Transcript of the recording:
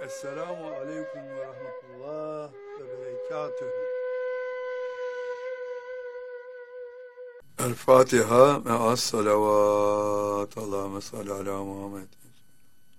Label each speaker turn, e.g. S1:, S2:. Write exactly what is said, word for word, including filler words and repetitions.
S1: Esselamu aleyküm ve rahmetullah ve berekatühü. El Fatiha me'as salavat. Allahümme salli ala Muhammed.